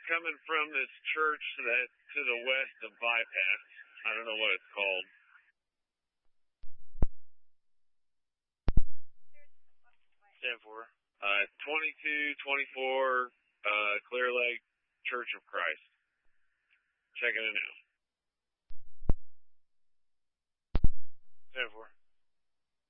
coming from this church that to the west of Bypass. I don't know what it's called. 10-4. 2224 Clear Lake Church of Christ. Checking it out. 10-4.